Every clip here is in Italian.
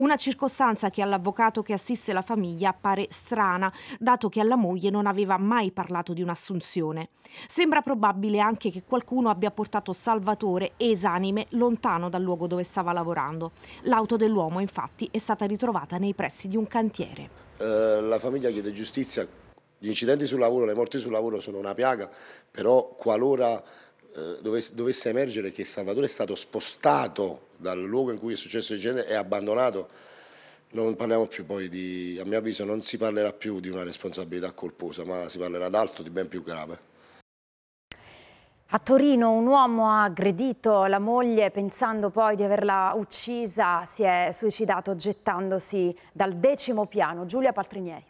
Una circostanza che all'avvocato che assiste la famiglia appare strana, dato che alla moglie non aveva mai parlato di un'assunzione. Sembra probabile anche che qualcuno abbia portato Salvatore esanime lontano dal luogo dove stava lavorando. L'auto dell'uomo, infatti, è stata ritrovata nei pressi di un cantiere. La famiglia chiede giustizia. Gli incidenti sul lavoro, le morti sul lavoro sono una piaga, però qualora dovesse emergere che Salvatore è stato spostato dal luogo in cui è successo l'incidente e abbandonato, non parliamo più poi a mio avviso non si parlerà più di una responsabilità colposa, ma si parlerà d'altro, di ben più grave. A Torino un uomo ha aggredito la moglie pensando poi di averla uccisa, si è suicidato gettandosi dal 10° piano. Giulia Paltrinieri.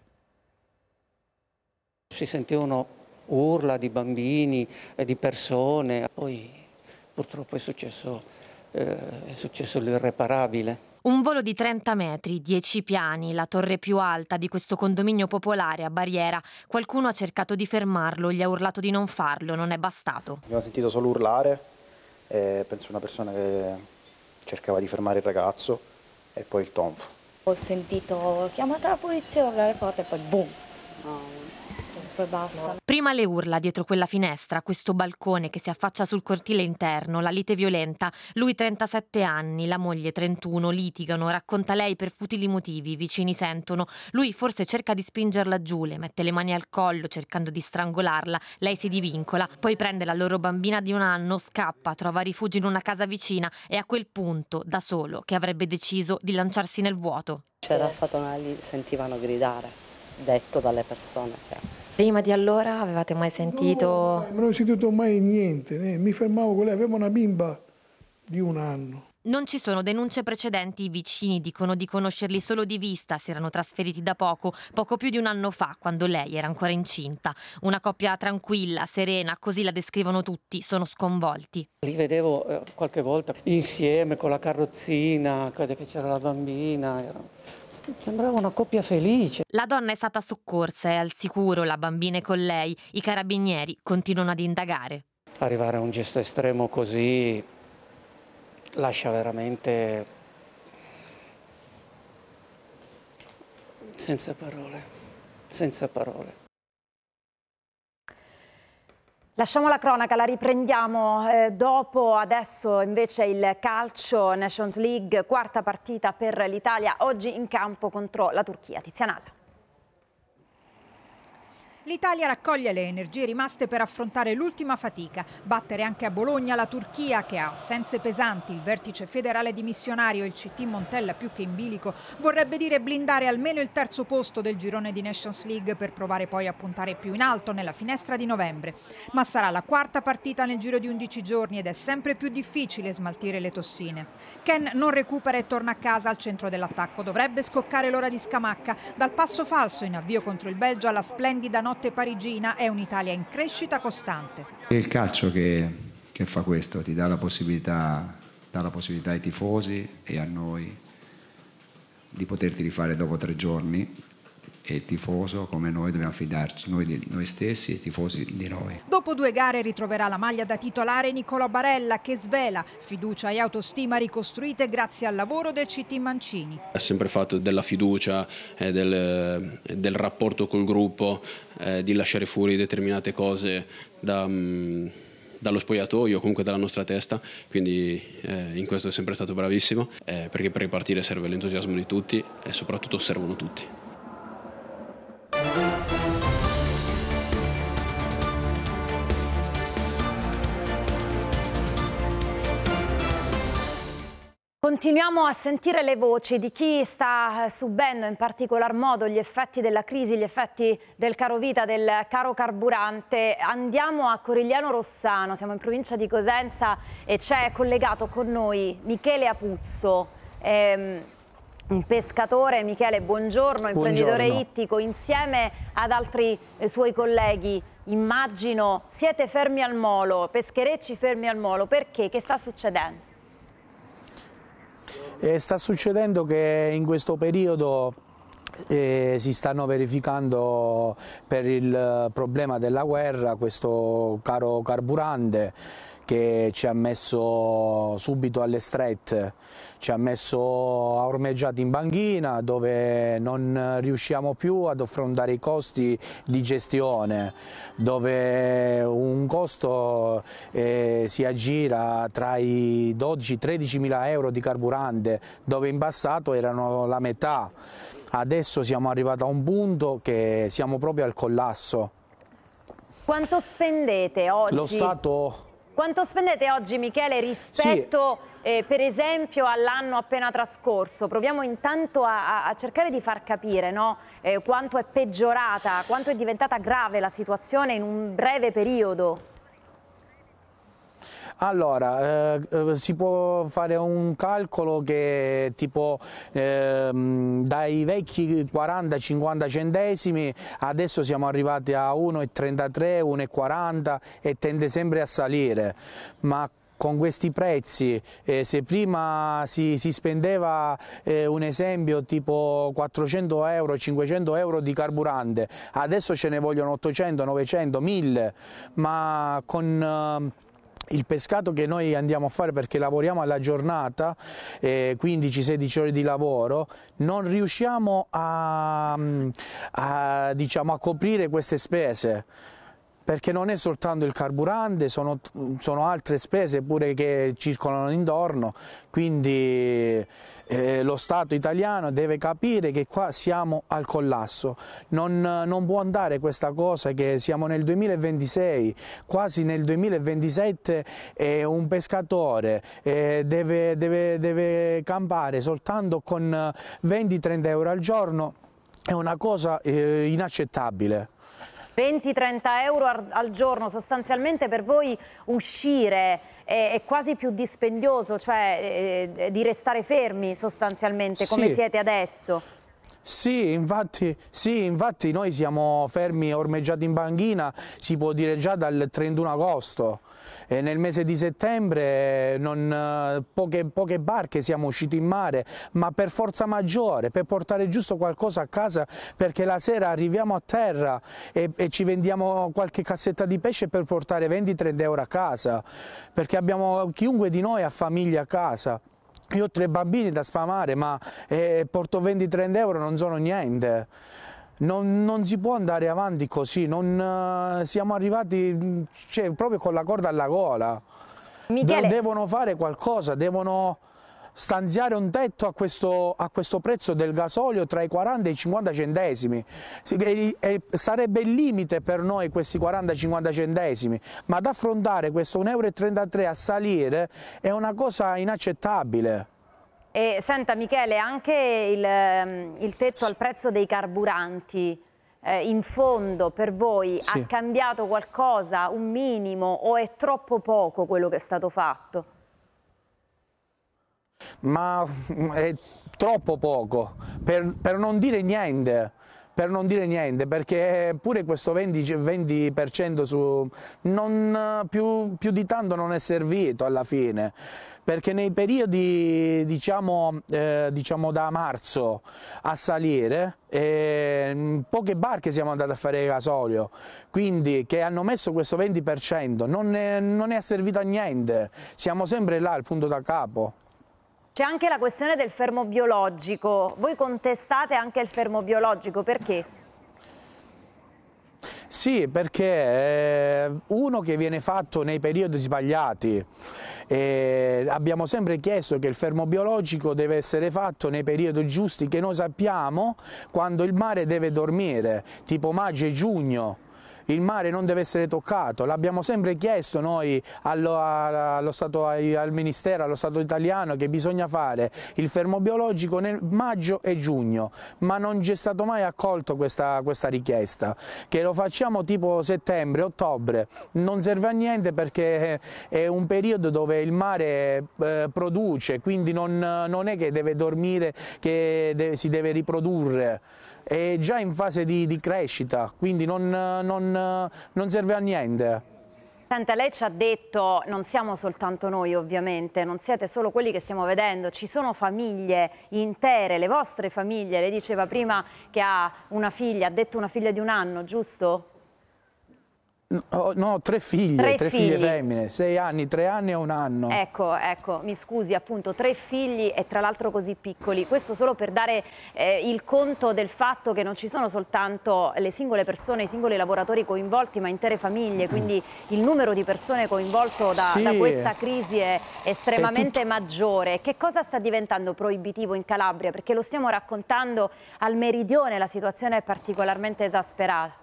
Si sentivano urla di bambini e di persone, poi purtroppo è successo l'irreparabile. Un volo di 30 metri, 10 piani, la torre più alta di questo condominio popolare a Barriera. Qualcuno ha cercato di fermarlo, gli ha urlato di non farlo, non è bastato. Abbiamo sentito solo urlare, penso una persona che cercava di fermare il ragazzo e poi il tonfo. Ho sentito chiamata la polizia, urlare forte e poi boom. Poi basta. Prima le urla dietro quella finestra, questo balcone che si affaccia sul cortile interno, la lite violenta. Lui 37 anni, la moglie 31, litigano, racconta lei per futili motivi, i vicini sentono. Lui forse cerca di spingerla giù, le mette le mani al collo cercando di strangolarla, lei si divincola, poi prende la loro bambina di 1 anno, scappa, trova rifugio in una casa vicina e a quel punto, da solo, che avrebbe deciso di lanciarsi nel vuoto. C'era stato sentivano gridare, detto dalle persone che... Prima di allora avevate mai sentito? No, non ho sentito mai niente, mi fermavo con lei, aveva una bimba di 1 anno. Non ci sono denunce precedenti, i vicini dicono di conoscerli solo di vista, si erano trasferiti da poco più di 1 anno fa, quando lei era ancora incinta. Una coppia tranquilla, serena, così la descrivono tutti, sono sconvolti. Li vedevo qualche volta insieme con la carrozzina, che c'era la bambina, sembrava una coppia felice. La donna è stata soccorsa, è al sicuro, la bambina è con lei, i carabinieri continuano ad indagare. Arrivare a un gesto estremo così lascia veramente senza parole. Lasciamo la cronaca, la riprendiamo dopo. Adesso invece il calcio, Nations League, 4ª partita per l'Italia, oggi in campo contro la Turchia. Tiziana Alla. L'Italia raccoglie le energie rimaste per affrontare l'ultima fatica, battere anche a Bologna la Turchia che ha assenze pesanti, il vertice federale dimissionario e il CT Montella più che in bilico, vorrebbe dire blindare almeno il 3° posto del girone di Nations League per provare poi a puntare più in alto nella finestra di novembre. Ma sarà la 4ª partita nel giro di 11 giorni ed è sempre più difficile smaltire le tossine. Ken non recupera e torna a casa al centro dell'attacco, dovrebbe scoccare l'ora di Scamacca. Dal passo falso in avvio contro il Belgio alla splendida notte parigina è un'Italia in crescita costante. È il calcio che fa questo, ti dà la possibilità ai tifosi e a noi di poterti rifare dopo 3 giorni e il tifoso come noi dobbiamo fidarci, noi di noi stessi e i tifosi di noi. Dopo 2 gare ritroverà la maglia da titolare Nicolò Barella che svela fiducia e autostima ricostruite grazie al lavoro del CT Mancini. Ha sempre fatto della fiducia, del rapporto col gruppo, di lasciare fuori determinate cose dallo spogliatoio o comunque dalla nostra testa, quindi in questo è sempre stato bravissimo, perché per ripartire serve l'entusiasmo di tutti e soprattutto servono tutti. Continuiamo a sentire le voci di chi sta subendo in particolar modo gli effetti della crisi, gli effetti del caro vita, del caro carburante. Andiamo a Corigliano Rossano, siamo in provincia di Cosenza e c'è collegato con noi Michele Apuzzo, un pescatore. Michele, buongiorno, imprenditore ittico, insieme ad altri suoi colleghi. Immagino siete fermi al molo, pescherecci fermi al molo, perché? Che sta succedendo? Sta succedendo che in questo periodo si stanno verificando per il problema della guerra questo caro carburante che ci ha messo subito alle strette, ci ha messo a ormeggiati in banchina dove non riusciamo più ad affrontare i costi di gestione, dove un costo si aggira tra i 12-13 mila euro di carburante, dove in passato erano la metà. Adesso siamo arrivati a un punto che siamo proprio al collasso. Quanto spendete oggi? Lo Stato... Quanto spendete oggi, Michele, rispetto per esempio all'anno appena trascorso? Proviamo intanto a cercare di far capire, no? Quanto è peggiorata, quanto è diventata grave la situazione in un breve periodo. Allora, si può fare un calcolo che tipo dai vecchi 40-50 centesimi adesso siamo arrivati a 1,33, 1,40 e tende sempre a salire, ma con questi prezzi, se prima si spendeva un esempio tipo 400 euro, 500 euro di carburante, adesso ce ne vogliono 800, 900, 1000, ma con il pescato che noi andiamo a fare, perché lavoriamo alla giornata, 15-16 ore di lavoro, non riusciamo diciamo, a coprire queste spese. Perché non è soltanto il carburante, sono altre spese pure che circolano intorno, quindi lo Stato italiano deve capire che qua siamo al collasso. Non può andare questa cosa che siamo nel 2026, quasi nel 2027 e un pescatore deve campare soltanto con 20-30 euro al giorno, è una cosa inaccettabile. 20-30 euro al giorno, sostanzialmente per voi uscire è quasi più dispendioso, cioè di restare fermi sostanzialmente come siete adesso? Sì, infatti noi siamo fermi, ormeggiati in banchina, si può dire già dal 31 agosto. E nel mese di settembre poche barche siamo usciti in mare, ma per forza maggiore, per portare giusto qualcosa a casa, perché la sera arriviamo a terra e ci vendiamo qualche cassetta di pesce per portare 20-30 euro a casa, perché chiunque di noi ha famiglia a casa. Io ho 3 bambini da sfamare, ma porto 20-30 euro, non sono niente. Non si può andare avanti così, siamo arrivati proprio con la corda alla gola. Michele... Devono fare qualcosa, devono stanziare un tetto a questo prezzo del gasolio tra i 40 e i 50 centesimi. Sarebbe il limite per noi questi 40-50 centesimi, ma ad affrontare questo 1,33 euro a salire è una cosa inaccettabile. Senta Michele, anche il tetto al prezzo dei carburanti, in fondo per voi ha cambiato qualcosa, un minimo, o è troppo poco quello che è stato fatto? Ma è troppo poco, per non dire niente. Perché pure questo 20% più di tanto non è servito alla fine, perché nei periodi diciamo da marzo a salire poche barche siamo andate a fare gasolio, quindi che hanno messo questo 20% non è servito a niente, siamo sempre là al punto da capo. C'è anche la questione del fermo biologico. Voi contestate anche il fermo biologico, perché? Sì, perché uno che viene fatto nei periodi sbagliati. Abbiamo sempre chiesto che il fermo biologico deve essere fatto nei periodi giusti, che noi sappiamo quando il mare deve dormire, tipo maggio e giugno. Il mare non deve essere toccato, l'abbiamo sempre chiesto noi al Ministero, allo Stato italiano, che bisogna fare il fermo biologico nel maggio e giugno, ma non ci è stato mai accolto questa richiesta, che lo facciamo tipo settembre, ottobre, non serve a niente perché è un periodo dove il mare produce, quindi non è che deve dormire, che si deve riprodurre. È già in fase di crescita, quindi non serve a niente. Senta, lei ci ha detto, non siamo soltanto noi ovviamente, non siete solo quelli che stiamo vedendo, ci sono famiglie intere, le vostre famiglie. Lei diceva prima che ha una figlia, ha detto una figlia di 1 anno, giusto? No, 3 figlie, 3 figlie femmine, 6 anni, 3 anni e 1 anno. Ecco, mi scusi, appunto 3 figli e tra l'altro così piccoli. Questo solo per dare il conto del fatto che non ci sono soltanto le singole persone, i singoli lavoratori coinvolti, ma intere famiglie, quindi il numero di persone coinvolte da questa crisi è estremamente maggiore. Che cosa sta diventando proibitivo in Calabria? Perché lo stiamo raccontando al meridione, la situazione è particolarmente esasperata.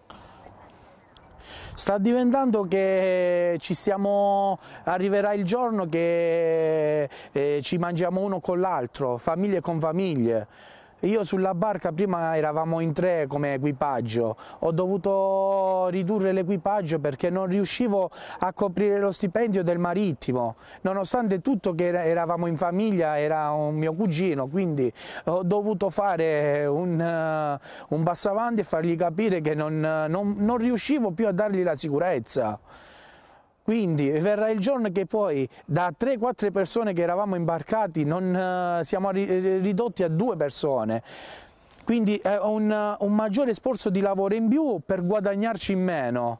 Sta diventando che arriverà il giorno che ci mangiamo uno con l'altro, famiglie con famiglie. Io sulla barca prima eravamo in 3 come equipaggio, ho dovuto ridurre l'equipaggio perché non riuscivo a coprire lo stipendio del marittimo, nonostante tutto che eravamo in famiglia, era un mio cugino, quindi ho dovuto fare un passo avanti e fargli capire che non riuscivo più a dargli la sicurezza. Quindi verrà il giorno che poi da 3-4 persone che eravamo imbarcati siamo ridotti a 2 persone. Quindi è un maggiore sforzo di lavoro in più per guadagnarci in meno.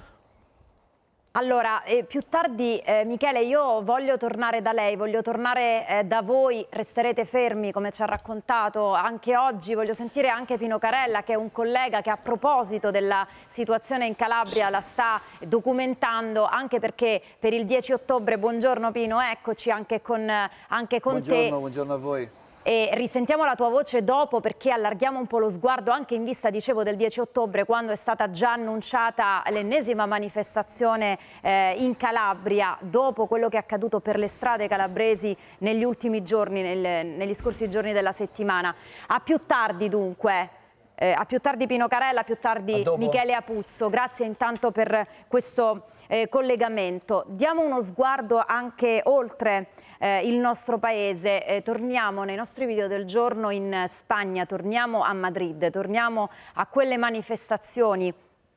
Allora, più tardi, Michele, io voglio tornare da lei, voglio tornare da voi, resterete fermi come ci ha raccontato anche oggi, voglio sentire anche Pino Carella che è un collega che a proposito della situazione in Calabria la sta documentando, anche perché per il 10 ottobre, buongiorno Pino, eccoci anche con te. Buongiorno a voi. E risentiamo la tua voce dopo perché allarghiamo un po' lo sguardo anche in vista, dicevo, del 10 ottobre quando è stata già annunciata l'ennesima manifestazione in Calabria dopo quello che è accaduto per le strade calabresi negli ultimi giorni, negli scorsi giorni della settimana. A più tardi dunque. A più tardi Pino Carella, a più tardi Michele Apuzzo, grazie intanto per questo collegamento. Diamo uno sguardo anche oltre il nostro paese, torniamo nei nostri video del giorno in Spagna, torniamo a Madrid, torniamo a quelle manifestazioni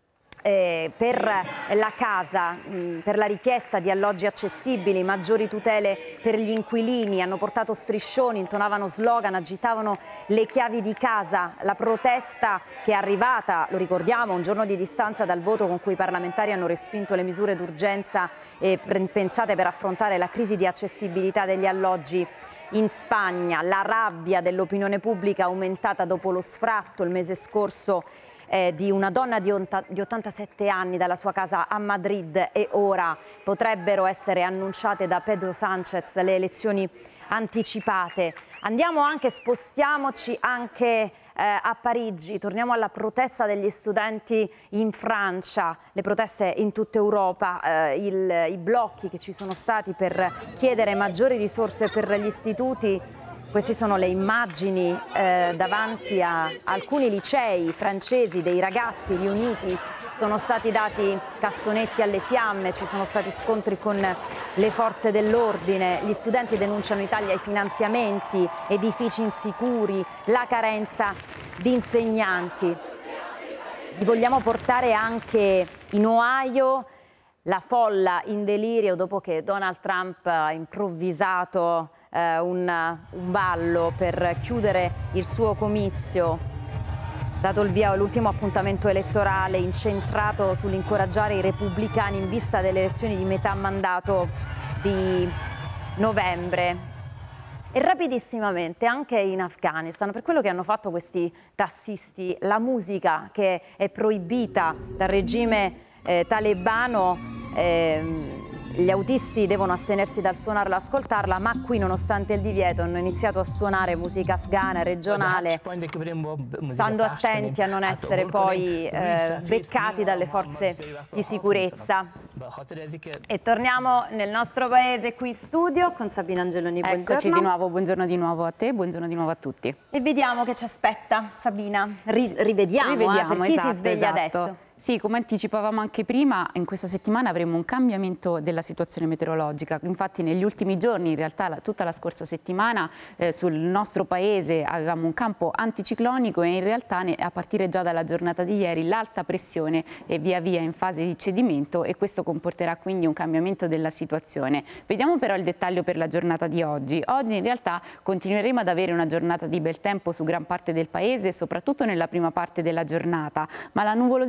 per la casa, per la richiesta di alloggi accessibili, maggiori tutele per gli inquilini, hanno portato striscioni, intonavano slogan, agitavano le chiavi di casa. La protesta che è arrivata, lo ricordiamo, un giorno di distanza dal voto con cui i parlamentari hanno respinto le misure d'urgenza pensate per affrontare la crisi di accessibilità degli alloggi in Spagna. La rabbia dell'opinione pubblica aumentata dopo lo sfratto il mese scorso di una donna di 87 anni dalla sua casa a Madrid, e ora potrebbero essere annunciate da Pedro Sánchez le elezioni anticipate. Spostiamoci anche a Parigi, torniamo alla protesta degli studenti in Francia, le proteste in tutta Europa, i blocchi che ci sono stati per chiedere maggiori risorse per gli istituti. Queste sono le immagini davanti a alcuni licei francesi dei ragazzi riuniti, sono stati dati cassonetti alle fiamme, ci sono stati scontri con le forze dell'ordine, gli studenti denunciano in Italia i finanziamenti, edifici insicuri, la carenza di insegnanti. Vi vogliamo portare anche in Ohio, la folla in delirio dopo che Donald Trump ha improvvisato un ballo per chiudere il suo comizio, dato il via all'ultimo appuntamento elettorale incentrato sull'incoraggiare i repubblicani in vista delle elezioni di metà mandato di novembre. E rapidissimamente anche in Afghanistan, per quello che hanno fatto questi tassisti, la musica che è proibita dal regime talebano, gli autisti devono astenersi dal suonarla, ascoltarla, ma qui nonostante il divieto hanno iniziato a suonare musica afghana regionale, stando attenti a non essere poi beccati dalle forze di sicurezza. E torniamo nel nostro paese qui in studio con Sabina Angeloni, buongiorno. Eccoci di nuovo, buongiorno di nuovo a te, buongiorno di nuovo a tutti. E vediamo che ci aspetta, Sabina. Rivediamo per chi si sveglia adesso. Sì, come anticipavamo anche prima, in questa settimana avremo un cambiamento della situazione meteorologica. Infatti negli ultimi giorni, in realtà tutta la scorsa settimana, sul nostro paese avevamo un campo anticiclonico e in realtà a partire già dalla giornata di ieri l'alta pressione è via via in fase di cedimento e questo comporterà quindi un cambiamento della situazione. Vediamo però il dettaglio per la giornata di oggi. Oggi in realtà continueremo ad avere una giornata di bel tempo su gran parte del paese, soprattutto nella prima parte della giornata, ma la nuvolosità comincerà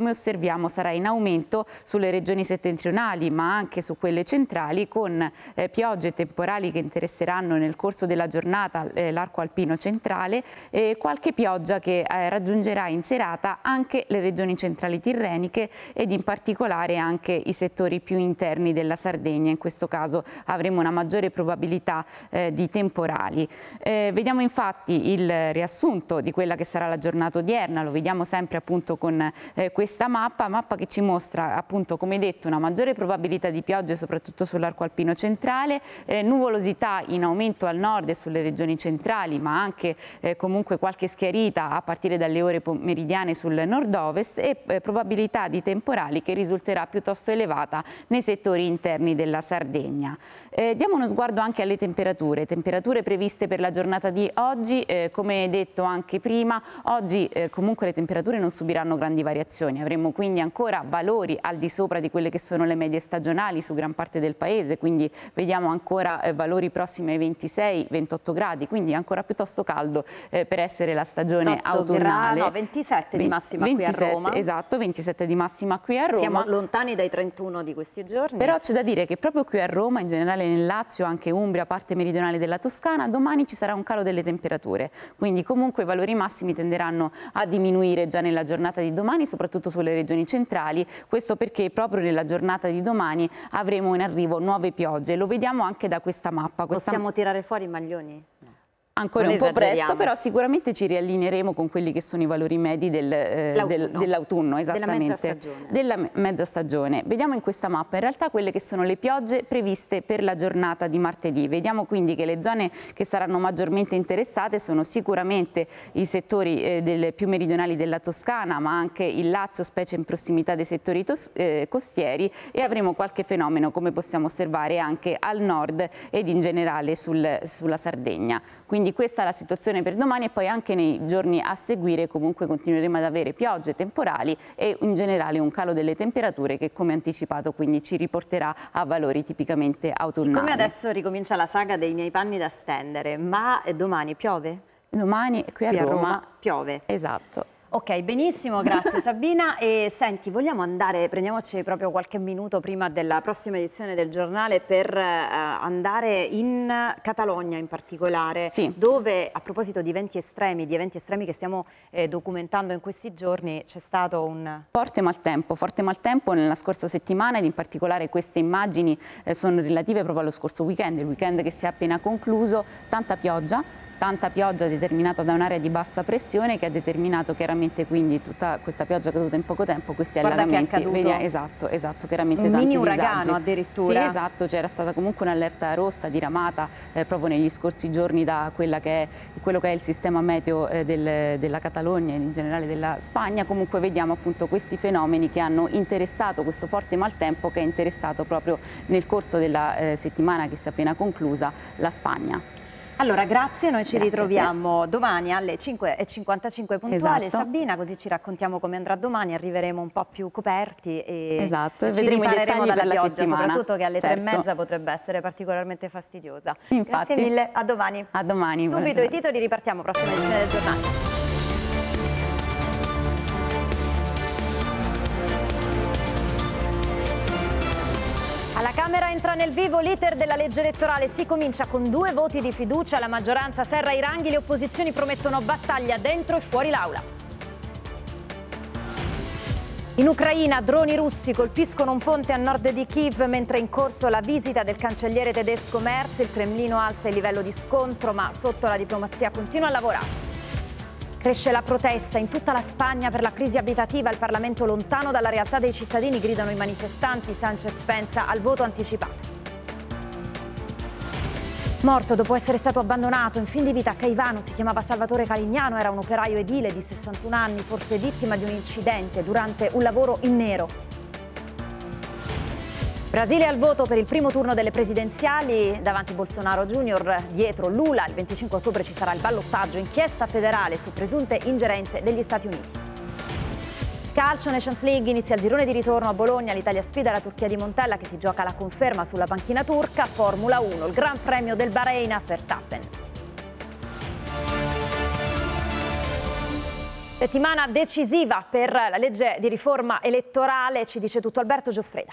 come osserviamo sarà in aumento sulle regioni settentrionali, ma anche su quelle centrali, con piogge temporali che interesseranno nel corso della giornata l'arco alpino centrale e qualche pioggia che raggiungerà in serata anche le regioni centrali tirreniche ed in particolare anche i settori più interni della Sardegna. In questo caso avremo una maggiore probabilità di temporali. Vediamo infatti il riassunto di quella che sarà la giornata odierna, lo vediamo sempre appunto con questa mappa che ci mostra appunto, come detto, una maggiore probabilità di piogge soprattutto sull'arco alpino centrale, nuvolosità in aumento al nord e sulle regioni centrali, ma anche comunque qualche schiarita a partire dalle ore pomeridiane sul nord-ovest e probabilità di temporali che risulterà piuttosto elevata nei settori interni della Sardegna. Diamo uno sguardo anche alle temperature previste per la giornata di oggi. Come detto anche prima, oggi comunque le temperature non subiranno grandi variazioni, avremo quindi ancora valori al di sopra di quelle che sono le medie stagionali su gran parte del paese, quindi vediamo ancora valori prossimi ai 26-28 gradi, quindi ancora piuttosto caldo per essere la stagione autunnale. No, 27 di massima 27, qui a Roma. Esatto, 27 di massima qui a Roma. Siamo lontani dai 31 di questi giorni. Però c'è da dire che proprio qui a Roma, in generale nel Lazio, anche Umbria, parte meridionale della Toscana, domani ci sarà un calo delle temperature, quindi comunque i valori massimi tenderanno a diminuire già nella giornata di domani, soprattutto sulle regioni centrali. Questo perché proprio nella giornata di domani avremo in arrivo nuove piogge, lo vediamo anche da questa mappa. Possiamo tirare fuori i maglioni? Ancora un po' presto, però sicuramente ci riallineeremo con quelli che sono i valori medi dell'autunno, esattamente, della mezza stagione. Vediamo in questa mappa in realtà quelle che sono le piogge previste per la giornata di martedì. Vediamo quindi che le zone che saranno maggiormente interessate sono sicuramente i settori più meridionali della Toscana, ma anche il Lazio, specie in prossimità dei settori costieri, e avremo qualche fenomeno, come possiamo osservare, anche al nord ed in generale sulla Sardegna. Quindi questa è la situazione per domani, e poi anche nei giorni a seguire comunque continueremo ad avere piogge temporali e in generale un calo delle temperature che, come anticipato, quindi ci riporterà a valori tipicamente autunnali. Siccome adesso ricomincia la saga dei miei panni da stendere, ma domani piove? Domani qui a Roma piove. Esatto. Ok, benissimo, grazie Sabina. E senti, vogliamo andare, prendiamoci proprio qualche minuto prima della prossima edizione del giornale per andare in Catalogna in particolare, sì, dove a proposito di eventi estremi che stiamo documentando in questi giorni, c'è stato un forte maltempo nella scorsa settimana, ed in particolare queste immagini sono relative proprio allo scorso weekend, il weekend che si è appena concluso. Tanta pioggia determinata da un'area di bassa pressione che ha determinato chiaramente quindi tutta questa pioggia caduta in poco tempo, questi allagamenti. Esatto, chiaramente un tanti mini disagi. uragano addirittura. Sì, esatto, c'era stata comunque un'allerta rossa diramata proprio negli scorsi giorni da quello che è il sistema meteo della Catalogna e in generale della Spagna. Comunque vediamo appunto questi fenomeni che hanno interessato, questo forte maltempo che ha interessato proprio nel corso della settimana che si è appena conclusa la Spagna. Allora, grazie, noi ci ritroviamo domani alle 5:55 puntuali. Esatto. Sabina, così ci raccontiamo come andrà domani, arriveremo un po' più coperti e esatto, ci vedremo i dettagli dalla per la pioggia, settimana. Soprattutto che alle 3:30 potrebbe essere particolarmente fastidiosa. Grazie mille, a domani. A domani. Subito i titoli, ripartiamo, prossima edizione del giornale. Alla Camera entra nel vivo l'iter della legge elettorale, si comincia con 2 voti di fiducia, la maggioranza serra i ranghi, le opposizioni promettono battaglia dentro e fuori l'aula. In Ucraina droni russi colpiscono un ponte a nord di Kiev mentre è in corso la visita del cancelliere tedesco Merz, il Cremlino alza il livello di scontro ma sotto la diplomazia continua a lavorare. Cresce la protesta in tutta la Spagna per la crisi abitativa, il Parlamento lontano dalla realtà dei cittadini, gridano i manifestanti, Sánchez pensa al voto anticipato. Morto dopo essere stato abbandonato in fin di vita a Caivano, si chiamava Salvatore Calignano, era un operaio edile di 61 anni, forse vittima di un incidente durante un lavoro in nero. Brasile al voto per il primo turno delle presidenziali, davanti Bolsonaro Junior, dietro Lula. Il 25 ottobre ci sarà il ballottaggio, inchiesta federale su presunte ingerenze degli Stati Uniti. Calcio, Nations League, inizia il girone di ritorno a Bologna, l'Italia sfida la Turchia di Montella che si gioca la conferma sulla panchina turca. Formula 1, il Gran Premio del Bahrain a Verstappen. Settimana decisiva per la legge di riforma elettorale, ci dice tutto Alberto Gioffreda.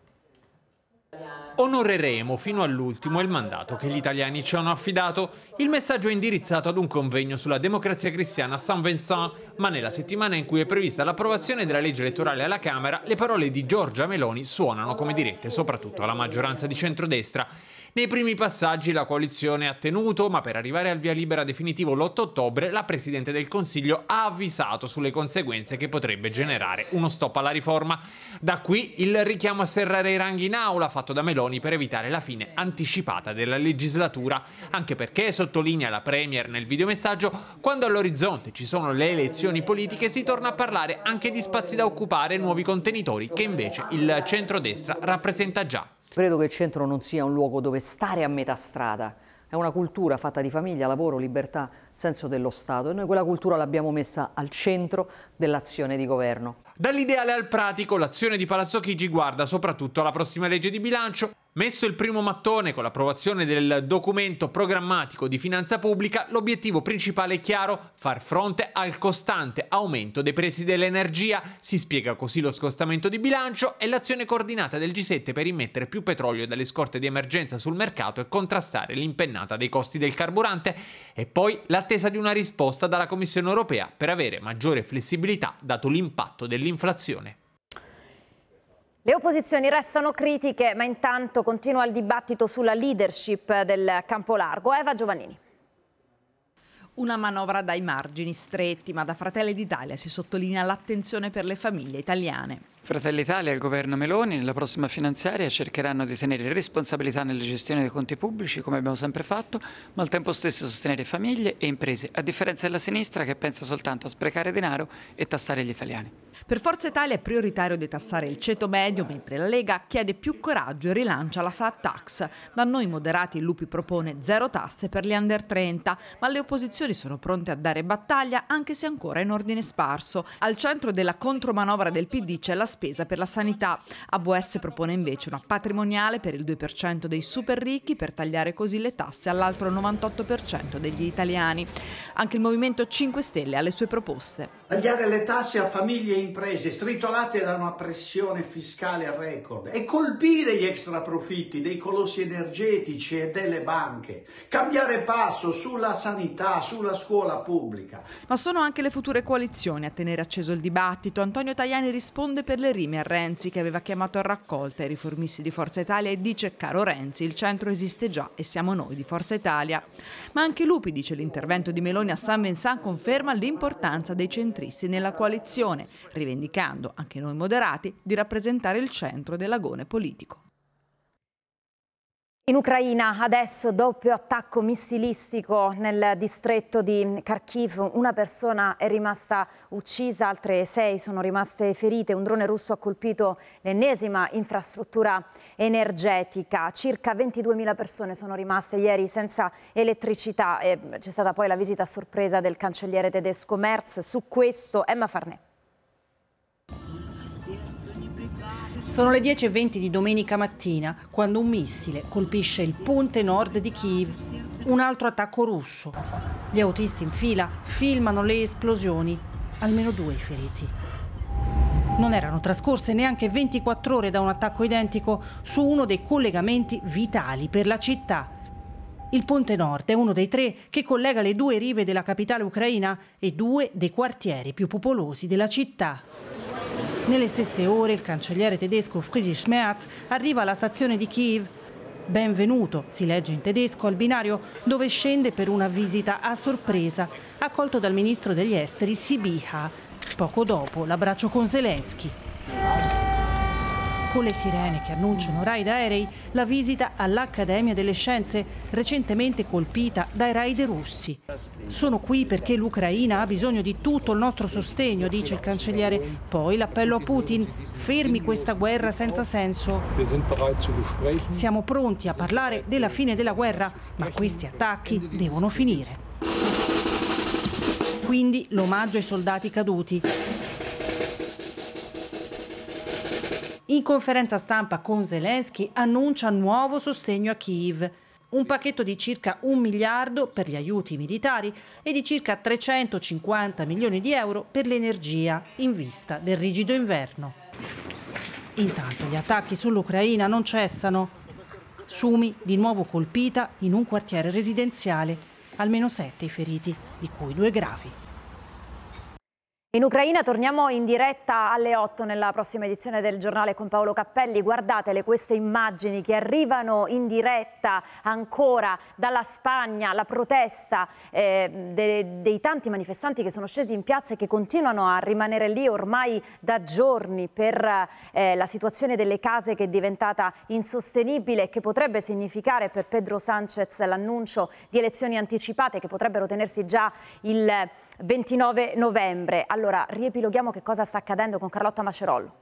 Onoreremo fino all'ultimo il mandato che gli italiani ci hanno affidato. Il messaggio è indirizzato ad un convegno sulla democrazia cristiana a Saint-Vincent, ma nella settimana in cui è prevista l'approvazione della legge elettorale alla Camera, le parole di Giorgia Meloni suonano come dirette soprattutto alla maggioranza di centrodestra. Nei primi passaggi la coalizione ha tenuto, ma per arrivare al via libera definitivo l'8 ottobre, la Presidente del Consiglio ha avvisato sulle conseguenze che potrebbe generare uno stop alla riforma. Da qui il richiamo a serrare i ranghi in aula fatto da Meloni per evitare la fine anticipata della legislatura, anche perché, sottolinea la Premier nel videomessaggio, quando all'orizzonte ci sono le elezioni politiche si torna a parlare anche di spazi da occupare e nuovi contenitori che invece il centrodestra rappresenta già. Credo che il centro non sia un luogo dove stare a metà strada, è una cultura fatta di famiglia, lavoro, libertà, senso dello Stato e noi quella cultura l'abbiamo messa al centro dell'azione di governo. Dall'ideale al pratico, l'azione di Palazzo Chigi guarda soprattutto alla prossima legge di bilancio. Messo il primo mattone con l'approvazione del documento programmatico di finanza pubblica, l'obiettivo principale è chiaro: far fronte al costante aumento dei prezzi dell'energia. Si spiega così lo scostamento di bilancio e l'azione coordinata del G7 per immettere più petrolio dalle scorte di emergenza sul mercato e contrastare l'impennata dei costi del carburante. E poi l'attesa di una risposta dalla Commissione europea per avere maggiore flessibilità dato l'impatto dell'inflazione. Le opposizioni restano critiche, ma intanto continua il dibattito sulla leadership del campo largo. Eva Giovannini. Una manovra dai margini stretti, ma da Fratelli d'Italia si sottolinea l'attenzione per le famiglie italiane. Fratelli d'Italia e il governo Meloni nella prossima finanziaria cercheranno di tenere responsabilità nella gestione dei conti pubblici, come abbiamo sempre fatto, ma al tempo stesso sostenere famiglie e imprese, a differenza della sinistra che pensa soltanto a sprecare denaro e tassare gli italiani. Per Forza Italia è prioritario detassare il ceto medio, mentre la Lega chiede più coraggio e rilancia la flat tax. Da noi moderati il Lupi propone 0 tasse per gli under 30, ma le opposizioni sono pronte a dare battaglia anche se ancora in ordine sparso. Al centro della contromanovra del PD c'è la spesa per la sanità. AVS propone invece una patrimoniale per il 2% dei super ricchi per tagliare così le tasse all'altro 98% degli italiani. Anche il Movimento 5 Stelle ha le sue proposte. Tagliare le tasse a famiglie e imprese stritolate da una pressione fiscale a record e colpire gli extraprofitti dei colossi energetici e delle banche. Cambiare passo sulla sanità, sulla scuola pubblica. Ma sono anche le future coalizioni a tenere acceso il dibattito. Antonio Tajani risponde per le rime a Renzi, che aveva chiamato a raccolta i riformisti di Forza Italia e dice: caro Renzi, il centro esiste già e siamo noi di Forza Italia. Ma anche Lupi dice: l'intervento di Meloni a Saint-Vincent conferma l'importanza dei centristi nella coalizione, rivendicando, anche noi moderati, di rappresentare il centro dell'agone politico. In Ucraina adesso doppio attacco missilistico nel distretto di Kharkiv, una persona è rimasta uccisa, altre 6 sono rimaste ferite, un drone russo ha colpito l'ennesima infrastruttura energetica, circa 22.000 persone sono rimaste ieri senza elettricità e c'è stata poi la visita a sorpresa del cancelliere tedesco Merz. Su questo Emma Farnè. Sono le 10:20 di domenica mattina quando un missile colpisce il ponte nord di Kiev. Un altro attacco russo. Gli autisti in fila filmano le esplosioni. Almeno 2 i feriti. Non erano trascorse neanche 24 ore da un attacco identico su uno dei collegamenti vitali per la città. Il ponte nord è uno dei 3 che collega le 2 rive della capitale ucraina e 2 dei quartieri più popolosi della città. Nelle stesse ore il cancelliere tedesco Friedrich Merz arriva alla stazione di Kiev. Benvenuto, si legge in tedesco, al binario dove scende per una visita a sorpresa, accolto dal ministro degli esteri Sybiha. Poco dopo l'abbraccio con Zelensky. Con le sirene che annunciano raid aerei, la visita all'Accademia delle Scienze, recentemente colpita dai raid russi. Sono qui perché l'Ucraina ha bisogno di tutto il nostro sostegno, dice il cancelliere. Poi l'appello a Putin: fermi questa guerra senza senso. Siamo pronti a parlare della fine della guerra, ma questi attacchi devono finire. Quindi l'omaggio ai soldati caduti. In conferenza stampa con Zelensky annuncia nuovo sostegno a Kiev. un pacchetto di circa 1 miliardo per gli aiuti militari e di circa 350 milioni di euro per l'energia in vista del rigido inverno. Intanto gli attacchi sull'Ucraina non cessano. Sumi di nuovo colpita in un quartiere residenziale, almeno 7 i feriti, di cui 2 gravi. In Ucraina torniamo in diretta alle 8 nella prossima edizione del giornale con Paolo Cappelli. Guardatele queste immagini che arrivano in diretta ancora dalla Spagna, la protesta dei tanti manifestanti che sono scesi in piazza e che continuano a rimanere lì ormai da giorni per la situazione delle case che è diventata insostenibile e che potrebbe significare per Pedro Sánchez l'annuncio di elezioni anticipate che potrebbero tenersi già il 29 novembre. Allora, riepiloghiamo che cosa sta accadendo con Carlotta Macerollo.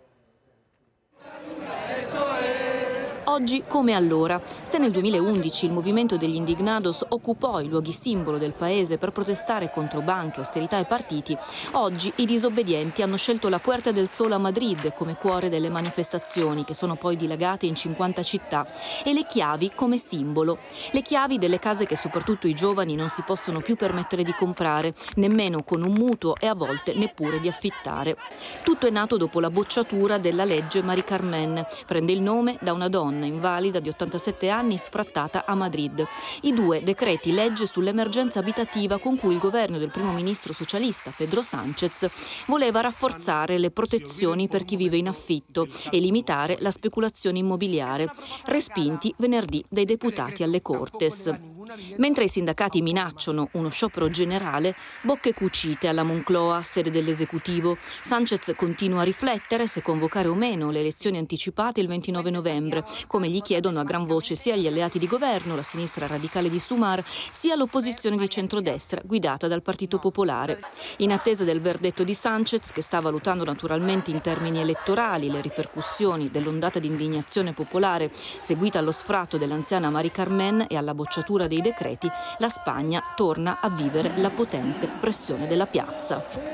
Oggi come allora, se nel 2011 il movimento degli Indignados occupò i luoghi simbolo del paese per protestare contro banche, austerità e partiti, oggi i disobbedienti hanno scelto la Puerta del Sol a Madrid come cuore delle manifestazioni, che sono poi dilagate in 50 città, e le chiavi come simbolo. Le chiavi delle case che soprattutto i giovani non si possono più permettere di comprare, nemmeno con un mutuo e a volte neppure di affittare. Tutto è nato dopo la bocciatura della legge Mari Carmen. Prende il nome da una donna invalida di 87 anni sfrattata a Madrid. I 2 decreti legge sull'emergenza abitativa con cui il governo del primo ministro socialista Pedro Sánchez voleva rafforzare le protezioni per chi vive in affitto e limitare la speculazione immobiliare, respinti venerdì dai deputati alle Cortes. Mentre i sindacati minacciano uno sciopero generale, bocche cucite alla Moncloa, sede dell'esecutivo. Sánchez continua a riflettere se convocare o meno le elezioni anticipate il 29 novembre, come gli chiedono a gran voce sia gli alleati di governo, la sinistra radicale di Sumar, sia l'opposizione di centrodestra guidata dal Partito Popolare. In attesa del verdetto di Sánchez, che sta valutando naturalmente in termini elettorali le ripercussioni dell'ondata di indignazione popolare seguita allo sfratto dell'anziana Mari Carmen e alla bocciatura dei decreti, la Spagna torna a vivere la potente pressione della piazza.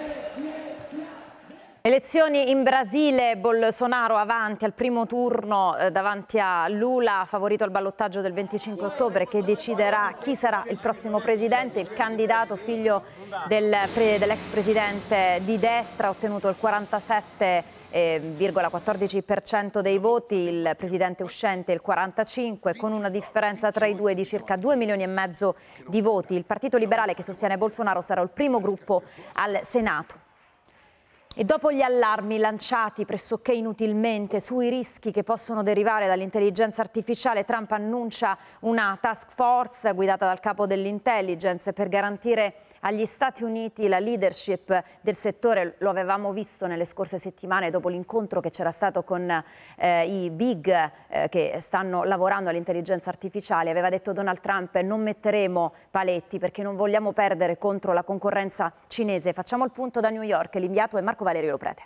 Elezioni in Brasile, Bolsonaro avanti al primo turno davanti a Lula, favorito al ballottaggio del 25 ottobre, che deciderà chi sarà il prossimo presidente. Il candidato, figlio dell'ex presidente di destra, ha ottenuto il 47,14% dei voti, il presidente uscente il 45%, con una differenza tra i due di circa 2,5 milioni di voti. Il Partito Liberale, che sostiene Bolsonaro, sarà il primo gruppo al Senato. E dopo gli allarmi lanciati pressoché inutilmente sui rischi che possono derivare dall'intelligenza artificiale, Trump annuncia una task force guidata dal capo dell'intelligence per garantire agli Stati Uniti la leadership del settore. Lo avevamo visto nelle scorse settimane dopo l'incontro che c'era stato con i big che stanno lavorando all'intelligenza artificiale. Aveva detto Donald Trump: non metteremo paletti perché non vogliamo perdere contro la concorrenza cinese. Facciamo il punto da New York, l'inviato è Marco Valerio Loprete.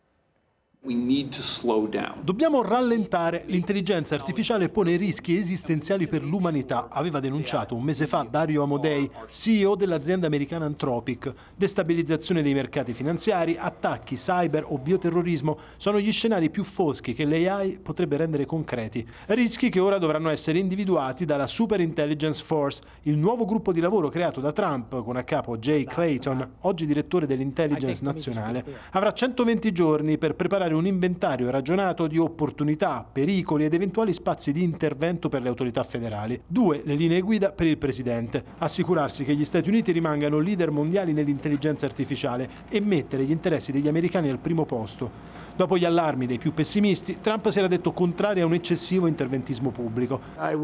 Dobbiamo rallentare. L'intelligenza artificiale pone rischi esistenziali per l'umanità, aveva denunciato un mese fa Dario Amodei, CEO dell'azienda americana Anthropic. Destabilizzazione dei mercati finanziari, attacchi cyber o bioterrorismo sono gli scenari più foschi che l'AI potrebbe rendere concreti. Rischi che ora dovranno essere individuati dalla Super Intelligence Force, il nuovo gruppo di lavoro creato da Trump con a capo Jay Clayton, oggi direttore dell'intelligence nazionale. Avrà 120 giorni per preparare un inventario ragionato di opportunità, pericoli ed eventuali spazi di intervento per le autorità federali. 2 le linee guida per il presidente: assicurarsi che gli Stati Uniti rimangano leader mondiali nell'intelligenza artificiale e mettere gli interessi degli americani al primo posto. Dopo gli allarmi dei più pessimisti, Trump si era detto contrario a un eccessivo interventismo pubblico.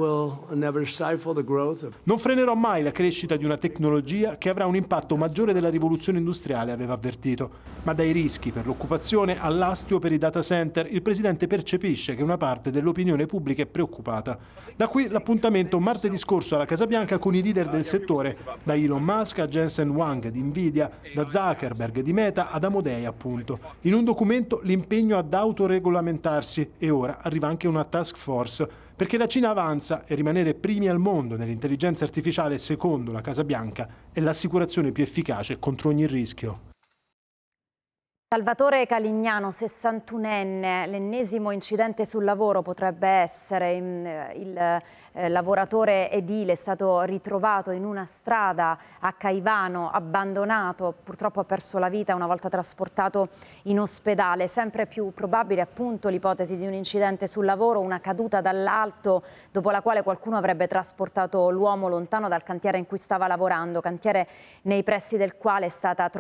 Non frenerò mai la crescita di una tecnologia che avrà un impatto maggiore della rivoluzione industriale, aveva avvertito. Ma dai rischi per l'occupazione all'astio per i data center, il presidente percepisce che una parte dell'opinione pubblica è preoccupata. Da qui l'appuntamento martedì scorso alla Casa Bianca con i leader del settore, da Elon Musk a Jensen Huang di Nvidia, da Zuckerberg di Meta ad Amodei, appunto. In un documento l'impegno ad autoregolamentarsi, e ora arriva anche una task force, perché la Cina avanza e rimanere primi al mondo nell'intelligenza artificiale, secondo la Casa Bianca, è l'assicurazione più efficace contro ogni rischio. Salvatore Calignano, 61enne, l'ennesimo incidente sul lavoro potrebbe essere. Il lavoratore edile è stato ritrovato in una strada a Caivano, abbandonato, purtroppo ha perso la vita una volta trasportato in ospedale. Sempre più probabile appunto l'ipotesi di un incidente sul lavoro, una caduta dall'alto dopo la quale qualcuno avrebbe trasportato l'uomo lontano dal cantiere in cui stava lavorando, cantiere nei pressi del quale è stata trovata